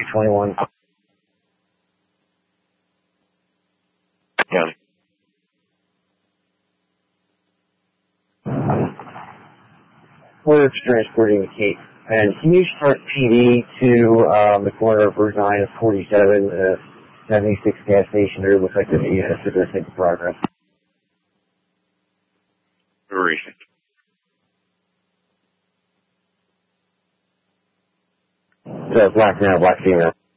321. County. We're transporting the Kate. And can you start PD to the corner of Route 9 and 47, 76 gas station? There looks like the ES is in progress. Recent. So black male, black female.